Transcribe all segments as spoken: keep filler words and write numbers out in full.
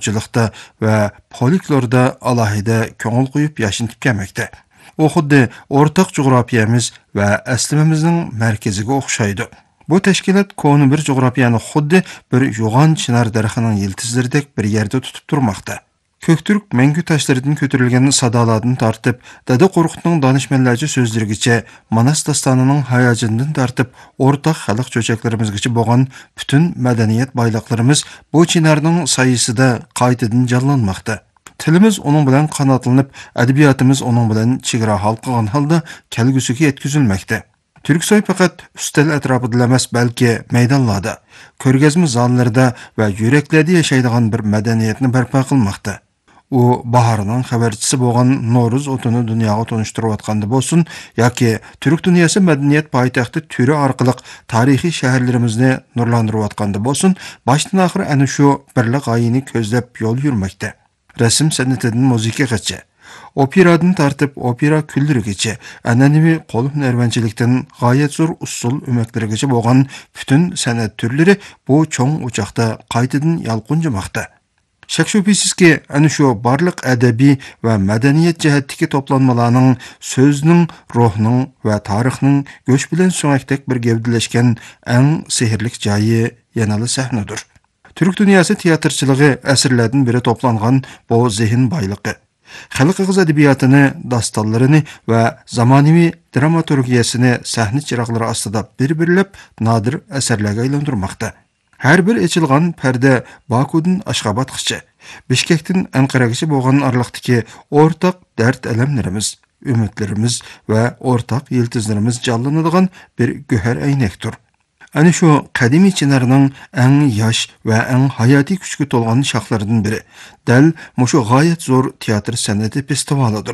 yaratıcılıkta ve folklorda alohida ko'ngil qo'yib yashinib kelmoqda. O xuddi o'rtaq coğrafiyamiz ve aslimimizning markaziga o'xshaydi. Bu tashkilot koni bir coğrafiyani xuddi bir yo'g'on chinar daraxining yiltizlaridek bir yerda tutib turmoqda. Köktürk mengü taşlarından kötürülgen sadalardan tartıp, Dede Qorqutning danışmanlarca sözlerigiçe, Manas dastanının hayacından tartıp, ortak xalq çöçeklerimizgiçe boğan bütün medeniyet baylıklarımız bu çinarının sayısıda qaytadan canlanmakta. Tilimiz onun bilen kanatlanıp, edebiyatımız onun bilen çigra halkıgan halda kelgüsüge yetkizilmekte. Türksoy fakat üstel etrafıda emas belki meydanlarda, körgezme zallarda ve yüreklerde yaşaydigan bir medeniyetini berpa kılmakta. O baharının habercisi boğan Noruz otunu dünyaya tanıştırıp atkandı bolsun, yoki Türk dünyası medeniyet payitaxtı türü arqılıq tarihi şehirlerimizni nurlandırıp atkandı bolsun, baştan ahir ana şu birlik ayini közlep yol yürmekte. Resim sanatının muzikagacha, operadan tartib opera küllerigacha, an'anaviy qo'l hunarmandchilikdan g'oyat zo'r usul o'maklarigacha bo'lgan bütün san'at turlari bu cho'ng o'choqda qaytadan yalqunjamoqda. Shak shubhisizki, ana shu barliq adabiy va madaniyat jihatdagi to'planmalarning so'zning, ruhning va tarixning go'sh bilan so'ngakdek bir gavdalashgan eng sehrli joyi yanali sahnadir. Türk dünyası tiyatrçılığı əsrlərdən biri toplanğan bu zihin baylığı, xalq ağız edebiyatını, dastanlarını ve zamanevi dramaturgiyasını sahne çıraqları astıda bir-birlep nadir əsərlərə aylandırmaqda. Her bir açılğan perde Baku'dan Aşgabatqacha, Bishkek'ten Ankara'gacha bo'lgan araliqdagi ortaq dert elemlerimiz, ümitlerimiz ve ortaq yıldızlarımız canlanadigan bir göher aynekdir. Ana şu qadimiy chinarning eng yosh ve eng hayati kuchga to'lgan shoxlaridan biri dal mushu g'oyat zo'r teatr san'ati festivalidir.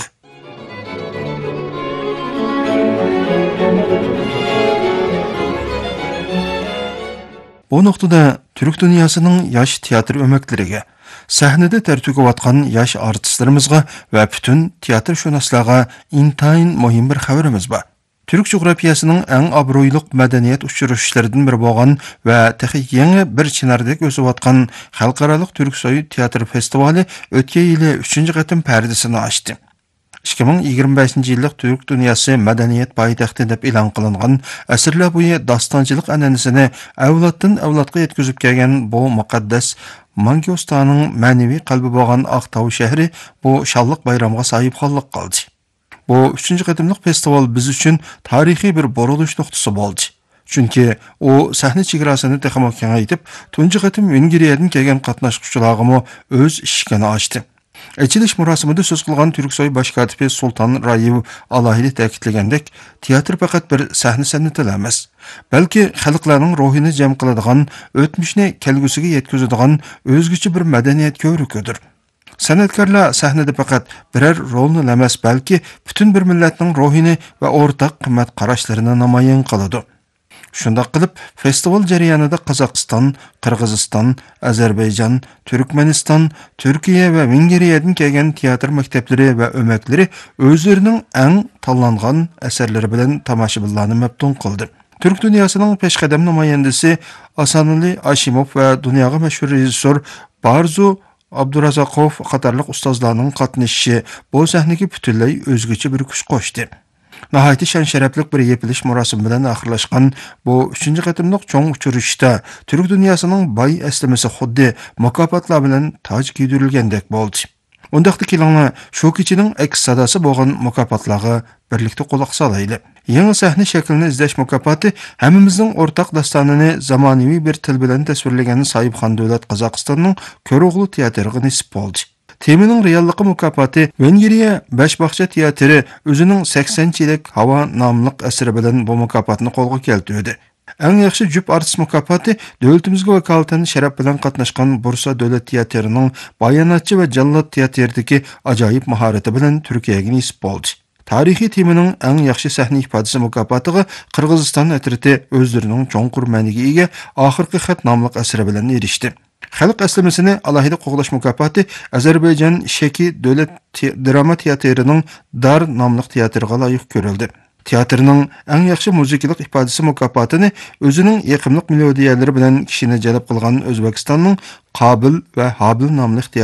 Bu noktada Türk dünyasının yaş tiyatr ömeklerine, sahnede tertügevatkan yaş artistlerimizga ve bütün tiyatr şunaslarga intayin muhim bir haberimiz var. Türk coğrafiyasının en abroyluk medeniyet uçuruşlarından biri boğan ve texi yeni bir çinardek özüvatkan Halkaralık Türksoy Tiyatr Festivali ötke ile üçüncü qatım perdesini açtı. iki ming yigirma beshinchi yillik Türk dünyası medeniyet payitaxtı deb e'lon qilingan asrlar bo'yi dastanchilik an'anasini avloddan avlodga yetkazib kelgan bu muqaddas Mangustaning ma'naviy qalbi bo'lgan Aqtau shahri bu shalliq bayramga sohibxonlik qildi. Bu üçüncü qatımlıq festival biz üçün tarihi bir boruluş noktası oldu. Çünkü o sahne çigrasını texmo kengaytib, tunji qatım Vengriyadan kelgan qatnaşqıçılığımı öz işkini açtı. Açılış murasimida söz qilgan Türksoy baş katibi Sultan Rayev alohida ta'kidlagandek, teatr faqat bir sahne san'ati emas, balki xalqlarning ruhini jam qiladigan, o'tmishni kelgusiga yetkazadigan o'zgacha bir madaniyat ko'rikudir. San'atkorlar sahnede faqat birer rolni emas, balki bütün bir millatning ruhini ve ortak qimmat qarashlarini namoyon qiladi. Shunday qilib, festival jarayonida Qozog'iston, Qirg'iziston, Ozarbayjon, Turkmaniston, Turkiya va Vengriyadan kelgan teatr maktablari va o'maklari o'zlarining eng tanlangan asarlari bilan tomoshabinlarni maftun qildi. Türk dünyasının peshqadam namoyandasi Asanuli Ashimov va dunyoga mashhur rejissor Barzu Abdurazaqov qatorliq ustozlarning qatnashishi bu sahnaga butunlay o'zgacha bir kuch qo'shdi. Nahayati şan şereflik bir yepilish murosimi bilan oxirlashgan bu üçüncü qatımlıq cho'ng uchirishda Türk dünyasının bay eslamasi xuddi mukofotlar bilan toj kiydirilgandek bo'ldi. Ondaqda kelinglar shu kechining aks sadasi bo'lgan mukofotlarga birlikda quloq solaylik. Yangi sahne shaklini izlash mukofoti hammamizning o'rtaq dastonini zamonaviy bir til bilan tasvirlagan sohibxon davlat Qozog'istonning Ko'ro'g'li teatriga nisib bo'ldi. Temenin reallıqı mukofoti Vengriya Bashbaqcha teatri o'zining sakson yillik Hava nomliq asri bilan bu mukofotni qo'lga keltirdi. Eng yaxshi jup artist mukofoti davlatimizga vakolatan sharaf bilan qatnashgan Bursa davlat teatrining bayonotchi va jallod teatridagi ajoyib mahorati bilan Turkiyaga nisib bo'ldi. Tarixiy temaning eng yaxshi sahna ifodasi mukofotiga Qirg'iziston atriti o'zlarining cho'nqur ma'niga ega oxirgi xat nomliq asri bilan erishdi. Xalq aslamasini alohida qo'g'lash mukofoti Ozarbayjon Sheki davlat drama teatrining Dar nomli teatriga loyiq ko'rildi. Teatrning eng yaxshi muzikalik ifodasi mukofotini o'zining yiqimli melodiyalari bilan kishini jalb qilgan O'zbekistonning Qobil va Hobil nomli